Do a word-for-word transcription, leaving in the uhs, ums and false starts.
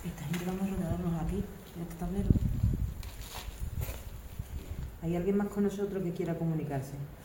Esta gente vamos a rodearnos aquí, en este tablero. ¿Hay alguien más con nosotros que quiera comunicarse?